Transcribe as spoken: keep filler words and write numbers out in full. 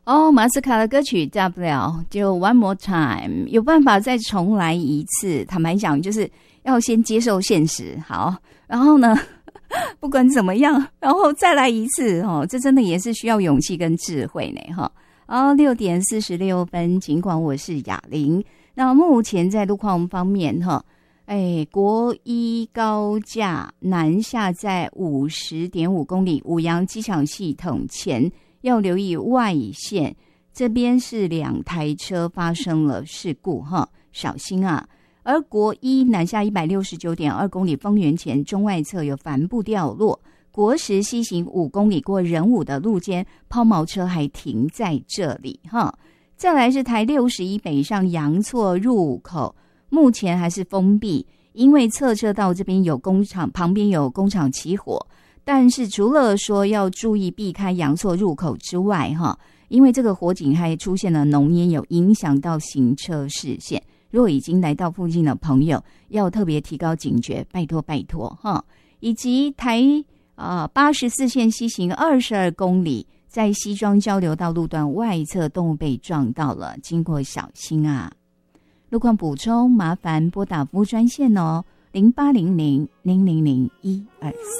哦，马斯卡的歌曲大不了就 One More Time， 有办法再重来一次。坦白讲，就是要先接受现实，好，然后呢，不管怎么样，然后再来一次哦，这真的也是需要勇气跟智慧呢，哈。哦，六点四十六分，尽管我是雅玲。那目前在路况方面，哈，哎，国一高架南下在五十点五公里，五羊机场系统前。要留意外线，这边是两台车发生了事故哈，小心啊！而国一南下一百六十九点二公里，丰原前中外侧有帆布掉落，国十西行五公里过仁武的路肩，抛锚车还停在这里哈。再来是台六十一北上阳错入口，目前还是封闭，因为侧车道这边有工厂，旁边有工厂起火。但是除了说要注意避开阳错入口之外哈，因为这个火警还出现了浓烟，有影响到行车视线。如果已经来到附近的朋友，要特别提高警觉，拜托拜托哈。以及台啊八十四线西行二十二公里，在西庄交流道路段外侧动物被撞到了，经过小心啊。路况补充，麻烦拨打服务专线哦，零八零零零零零一二四。